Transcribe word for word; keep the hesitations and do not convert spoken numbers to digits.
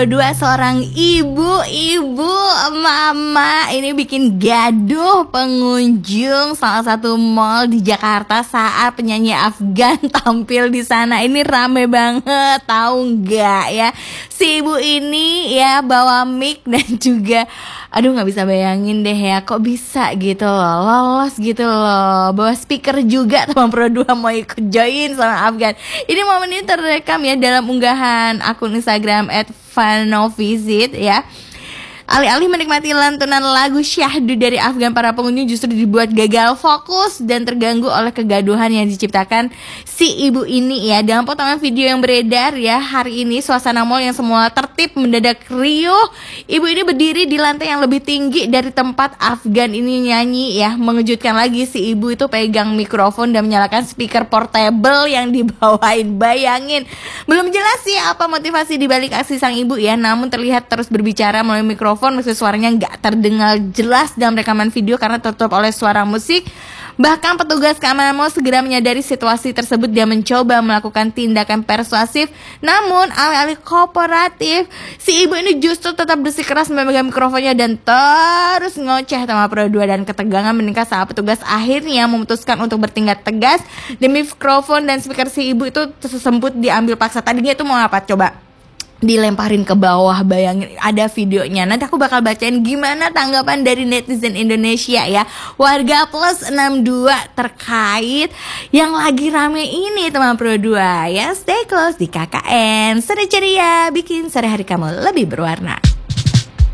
Dua seorang ibu-ibu mama ini bikin gaduh pengunjung salah satu mall di Jakarta saat penyanyi Afgan tampil di sana. Ini rame banget, tahu nggak ya? Si ibu ini ya bawa mic dan juga, aduh nggak bisa bayangin deh ya, kok bisa gitu loh, lolos gitu loh, bawa speaker juga. Teman Pro dua mau ikut join sama Afgan. Ini momen ini terekam ya dalam unggahan akun Instagram at Fanovisit ya. Alih-alih menikmati lantunan lagu syahdu dari Afgan, para pengunjung justru dibuat gagal fokus dan terganggu oleh kegaduhan yang diciptakan si ibu ini ya. Dalam potongan video yang beredar ya hari ini, suasana mall yang semula tertib mendadak riuh. Ibu ini berdiri di lantai yang lebih tinggi dari tempat Afgan ini nyanyi ya. Mengejutkan lagi, si ibu itu pegang mikrofon dan menyalakan speaker portable yang dibawain. Bayangin, belum jelas sih apa motivasi dibalik aksi sang ibu ya, namun terlihat terus berbicara melalui mikrofon meski suaranya nggak terdengar jelas dalam rekaman video karena tertutup oleh suara musik. Bahkan petugas keamanan mall segera menyadari situasi tersebut dan mencoba melakukan tindakan persuasif. Namun alih-alih kooperatif, si ibu ini justru tetap bersikeras memegang mikrofonnya dan terus ngoceh sama Pro dua. Dan ketegangan meningkat saat petugas akhirnya memutuskan untuk bertindak tegas. Demi mikrofon dan speaker si ibu itu tersebut diambil paksa. Tadinya itu mau apa coba? Dilemparin ke bawah, bayangin, ada videonya. Nanti aku bakal bacain gimana tanggapan dari netizen Indonesia ya, warga plus enam dua terkait yang lagi rame ini teman Pro dua ya. Stay close di K K N, sore ceria, bikin sore hari kamu lebih berwarna.